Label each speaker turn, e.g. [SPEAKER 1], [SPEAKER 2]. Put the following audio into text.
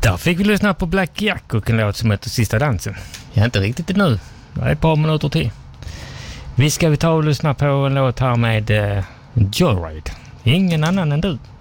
[SPEAKER 1] Där fick vi lyssna på Black Jack och en låt som heter Sista dansen. Jag är inte riktigt nu. Det är ett par minuter till. Vi ska ta och lyssna på en låt här med Joyride. Ingen annan än du.